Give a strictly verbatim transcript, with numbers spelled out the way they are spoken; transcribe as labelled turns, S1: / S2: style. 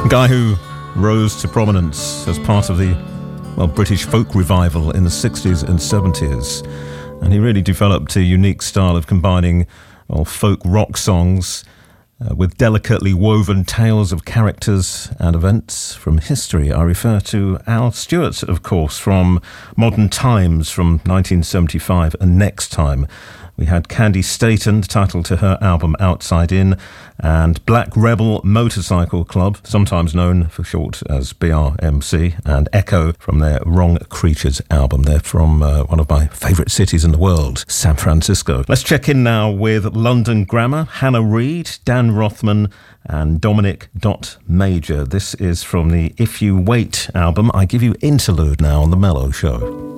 S1: A guy who rose to prominence as part of the, well, British folk revival in the sixties and seventies. And he really developed a unique style of combining, well, folk rock songs uh, with delicately woven tales of characters and events from history. I refer to Al Stewart, of course, from Modern Times from nineteen seventy-five, and Next Time. We had Candy Staton, title to her album Outside In, and Black Rebel Motorcycle Club, sometimes known for short as B R M C, and Echo from their Wrong Creatures album. They're from uh, one of my favourite cities in the world, San Francisco. Let's check in now with London Grammar, Hannah Reid, Dan Rothman, and Dominic Dot Major. This is from the If You Wait album. I give you Interlude now on The Mellow Show.